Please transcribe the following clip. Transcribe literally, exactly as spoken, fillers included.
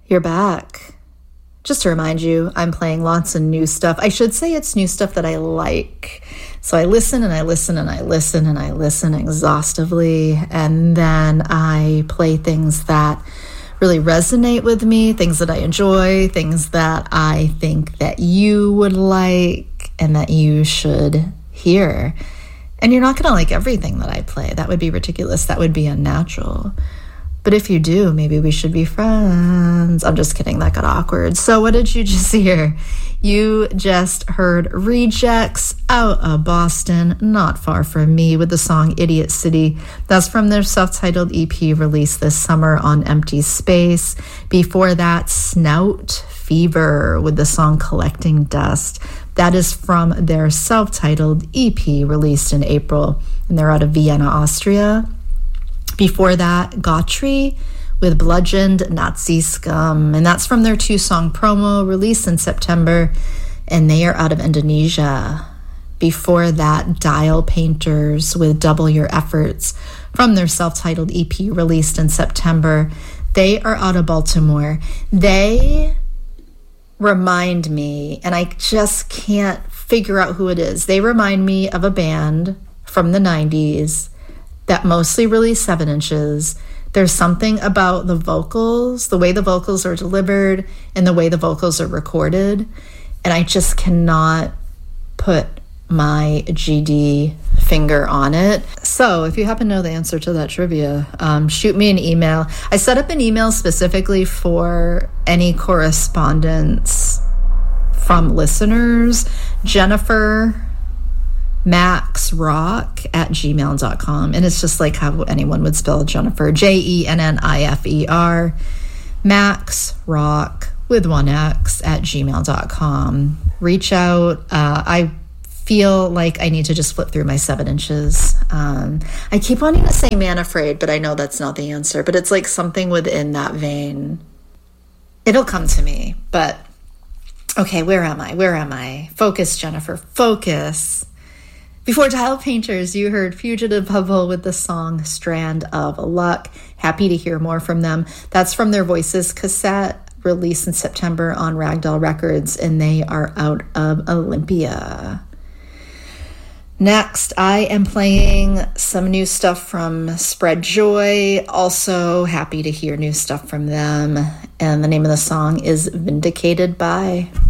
You're back. Just to remind you, I'm playing lots of new stuff. I should say it's new stuff that I like. So I listen and I listen and I listen and I listen exhaustively. And then I play things that really resonate with me, things that I enjoy, things that I think that you would like and that you should hear. And you're not going to like everything that I play. That would be ridiculous. That would be unnatural. But if you do, maybe we should be friends. I'm just kidding. That got awkward. So what did you just hear? You just heard Rejects out of Boston, not far from me, with the song Idiot City. That's from their self-titled E P released this summer on Empty Space. Before that, Snout Fever with the song Collecting Dust. That is from their self-titled E P released in April, and they're out of Vienna, Austria. Before that, Gautry with Bludgeoned Nazi Scum, and that's from their two-song promo released in September, and they are out of Indonesia. Before that, Dial Painters with Double Your Efforts from their self-titled E P released in September. They are out of Baltimore. They remind me, and I just can't figure out who it is. They remind me of a band from the nineties that mostly released seven inches. There's something about the vocals, the way the vocals are delivered and the way the vocals are recorded, and I just cannot put my G D finger on it. So if you happen to know the answer to that trivia, um, shoot me an email. I set up an email specifically for any correspondence from listeners. Jennifer Max Rock at gmail dot com, and it's just like how anyone would spell Jennifer, J E N N I F E R, Max Rock with one X at gmail dot com. Reach out. uh, I feel like I need to just flip through my seven inches. um, I keep wanting to say Man Afraid, but I know that's not the answer, but it's like something within that vein. It'll come to me. But okay, where am I where am I focus, Jennifer, focus. Before Dial Painters, you heard Fugitive Bubble with the song Strand of Luck. Happy to hear more from them. That's from their Voices cassette, released in September on Ragdoll Records, and they are out of Olympia. Next, I am playing some new stuff from Spread Joy. Also happy to hear new stuff from them. And the name of the song is Vindicated By.